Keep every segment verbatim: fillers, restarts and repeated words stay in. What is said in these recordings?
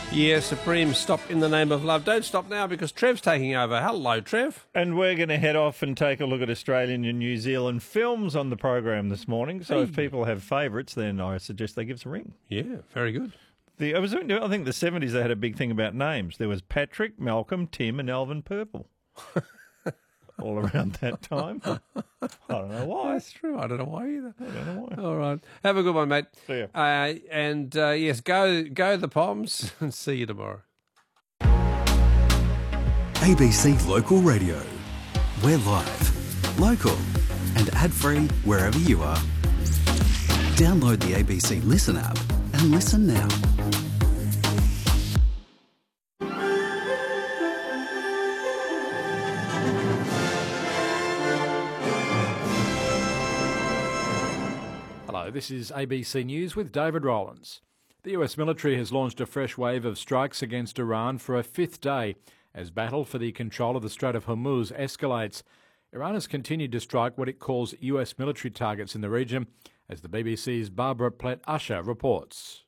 Yeah, Supreme, stop in the name of love. Don't stop now because Trev's taking over. Hello, Trev. And we're going to head off and take a look at Australian and New Zealand films on the program this morning. So hey. If people have favourites, then I suggest they give us a ring. Yeah, very good. The, I, was, I think the seventies they had a big thing about names. There was Patrick, Malcolm, Tim and Alvin Purple. All around that time. I don't know why. That's true. I don't know why either. I don't know why. All right. Have a good one, mate. See ya. Uh, and, uh, yes, go go the Poms and see you tomorrow. A B C Local Radio. We're live, local and ad-free wherever you are. Download the A B C Listen app and listen now. This is A B C News with David Rowlands. The U S military has launched a fresh wave of strikes against Iran for a fifth day as battle for the control of the Strait of Hormuz escalates. Iran has continued to strike what it calls U S military targets in the region, as the B B C's Barbara Plett-Usher reports.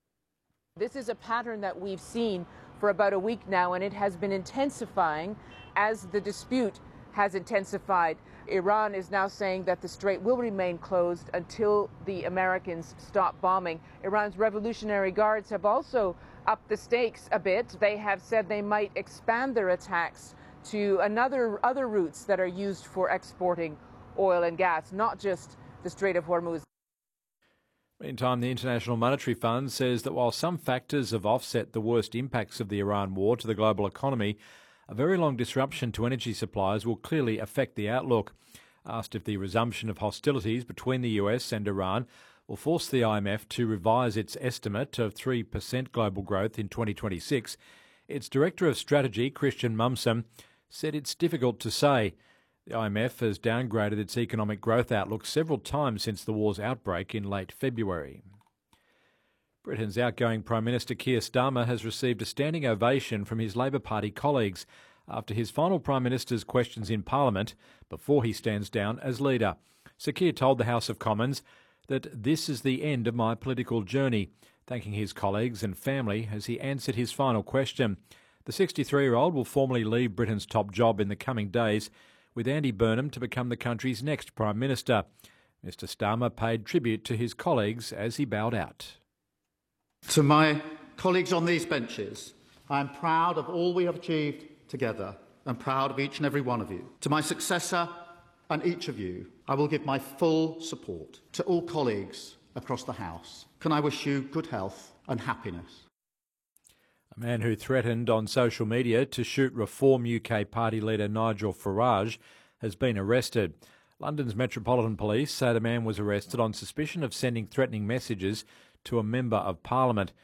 This is a pattern that we've seen for about a week now, and it has been intensifying as the dispute has intensified. Iran is now saying that the strait will remain closed until the Americans stop bombing. Iran's Revolutionary Guards have also upped the stakes a bit. They have said they might expand their attacks to another other routes that are used for exporting oil and gas, not just the Strait of Hormuz. Meantime, the International Monetary Fund says that while some factors have offset the worst impacts of the Iran war to the global economy, a very long disruption to energy supplies will clearly affect the outlook. Asked if the resumption of hostilities between the U S and Iran will force the I M F to revise its estimate of three percent global growth in twenty twenty-six, its Director of Strategy, Christian Mumson, said it's difficult to say. The I M F has downgraded its economic growth outlook several times since the war's outbreak in late February. Britain's outgoing Prime Minister Keir Starmer has received a standing ovation from his Labor Party colleagues after his final Prime Minister's questions in Parliament before he stands down as leader. Sir Keir told the House of Commons that this is the end of my political journey, thanking his colleagues and family as he answered his final question. The sixty-three-year-old will formally leave Britain's top job in the coming days, with Andy Burnham to become the country's next Prime Minister. Mister Starmer paid tribute to his colleagues as he bowed out. To my colleagues on these benches, I am proud of all we have achieved together and proud of each and every one of you. To my successor and each of you, I will give my full support. To all colleagues across the House, can I wish you good health and happiness. A man who threatened on social media to shoot Reform U K party leader Nigel Farage has been arrested. London's Metropolitan Police say the man was arrested on suspicion of sending threatening messages to a Member of Parliament.